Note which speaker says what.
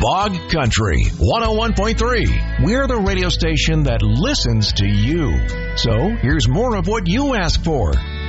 Speaker 1: Bog Country 101.3. We're the radio station that listens to you. So here's more of what you ask for